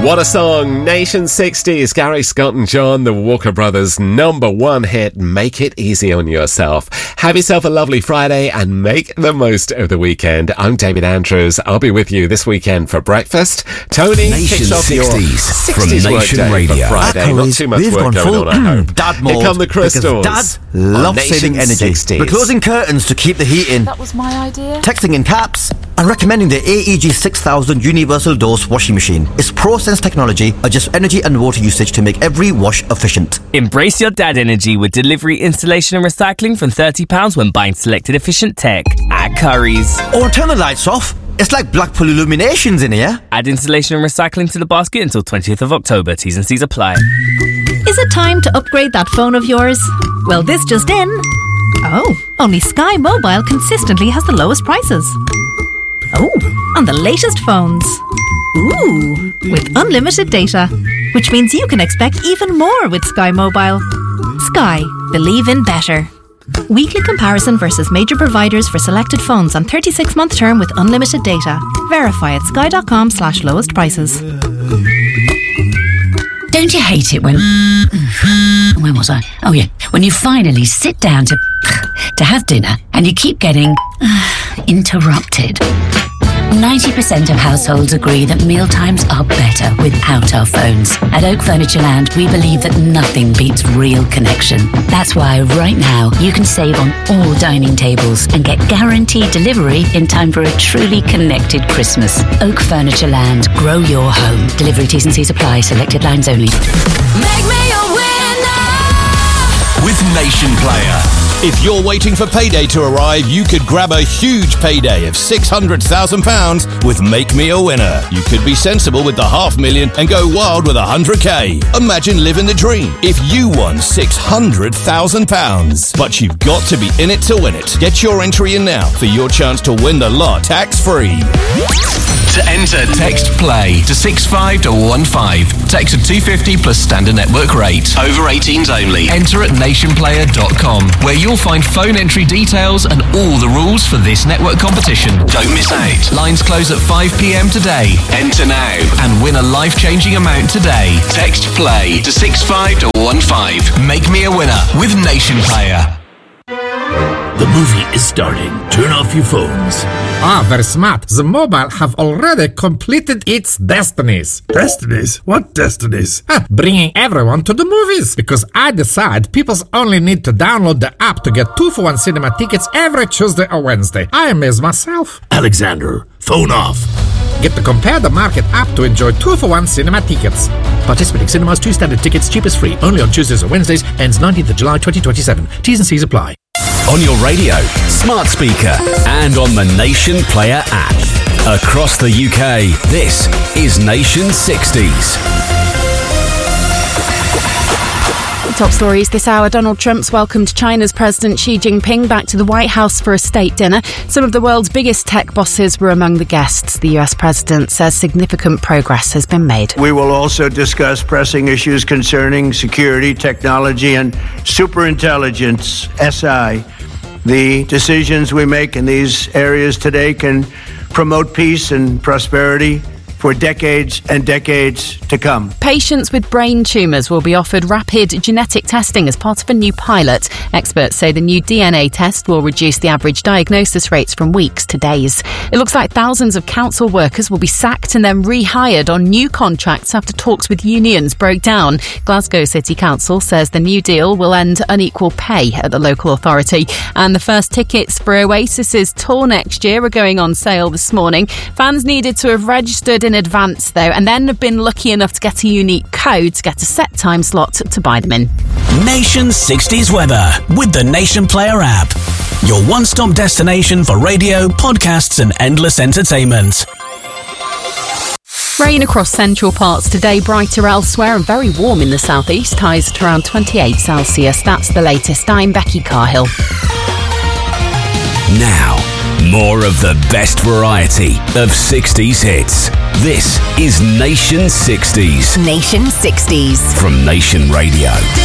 What a song. Nation 60s, Gary Scott and John, the Walker Brothers' #1 hit, Make It Easy on Yourself. Have yourself a lovely Friday and make the most of the weekend. I'm David Andrews. I'll be with you this weekend for breakfast. Tony Nation kicks off 60s, your from 60s Nation work day Radio. for Friday. Not too much work going on, I hope. Dad mode. Here come the Crystals. Dad loves saving energy. 60s. We're closing curtains to keep the heat in. That was my idea. Texting in caps. And recommending the AEG 6000 Universal Dose Washing Machine. Its ProSense technology adjusts energy and water usage to make every wash efficient. Embrace your dad energy with delivery, installation and recycling from £30 when buying selected efficient tech at Curry's. Or turn the lights off. It's like Blackpool Illuminations in here. Add installation and recycling to the basket until 20th of October. T's and C's apply. Is it time to upgrade that phone of yours? Well, this just in. Oh, only Sky Mobile consistently has the lowest prices. Oh, on the latest phones. Ooh, with unlimited data, which means you can expect even more with Sky Mobile. Sky, believe in better. Weekly comparison versus major providers for selected phones on 36-month term with unlimited data. Verify at sky.com/lowest prices. Don't you hate it when... Where was I? Oh yeah, when you finally sit down to have dinner and you keep getting interrupted. 90% of households agree that mealtimes are better without our phones. At Oak Furniture Land, we believe that nothing beats real connection. That's why right now you can save on all dining tables and get guaranteed delivery in time for a truly connected Christmas. Oak Furniture Land, grow your home. Delivery T's and C's apply, selected lines only. Make me a winner with Nation Player. If you're waiting for payday to arrive, you could grab a huge payday of £600,000 with Make Me a Winner. You could be sensible with the $500,000 and go wild with $100K. Imagine living the dream if you won £600,000. But you've got to be in it to win it. Get your entry in now for your chance to win the lot tax-free. To enter, text PLAY to 65215. Text to 250 plus standard network rate. Over 18s only. Enter at nationplayer.com, where you'll find phone entry details and all the rules for this network competition. Don't miss out. Lines close at 5 p.m. today. Enter now and win a life-changing amount today. Text PLAY to 65215. Make me a winner with Nation Player. The movie is starting. Turn off your phones. Ah, very smart. The mobile have already completed its destinies. Destinies? What destinies? Bringing everyone to the movies. Because I decide people only need to download the app to get 2-for-1 cinema tickets every Tuesday or Wednesday. I amaze myself. Alexander, phone off. Get the Compare the Market app to enjoy 2-for-1 cinema tickets. Participating cinemas, 2 standard tickets, cheapest free. Only on Tuesdays or Wednesdays. Ends 19th of July 2027. T's and C's apply. On your radio, smart speaker, and on the Nation Player app. Across the UK, this is Nation 60s. Top stories this hour. Donald Trump's welcomed China's President Xi Jinping back to the White House for a state dinner. Some of the world's biggest tech bosses were among the guests. The US president says significant progress has been made. We will also discuss pressing issues concerning security, technology, and superintelligence, SI. The decisions we make in these areas today can promote peace and prosperity for decades and decades to come. Patients with brain tumours will be offered rapid genetic testing as part of a new pilot. Experts say the new DNA test will reduce the average diagnosis rates from weeks to days. It looks like thousands of council workers will be sacked and then rehired on new contracts after talks with unions broke down. Glasgow City Council says the new deal will end unequal pay at the local authority. And the first tickets for Oasis's tour next year are going on sale this morning. Fans needed to have registered in advance though, and then have been lucky enough to get a unique code to get a set time slot to buy them in. Nation 60s weather with the Nation Player app. Your one-stop destination for radio, podcasts and endless entertainment. Rain across central parts today, brighter elsewhere and very warm in the southeast. Highs at around 28 Celsius. That's the latest. I'm Becky Carhill. Now, more of the best variety of 60s hits. This is Nation 60s. Nation 60s. From Nation Radio.